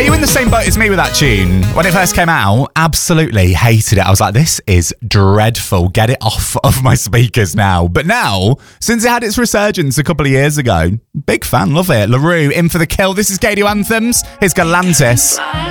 you in the same boat as me with that tune? When it first came out, absolutely hated it. I was like, this is dreadful. Get it off of my speakers now. But now, since it had its resurgence a couple of years ago, big fan, love it. LaRue, in for the kill. This is KDO Anthems. Here's Galantis.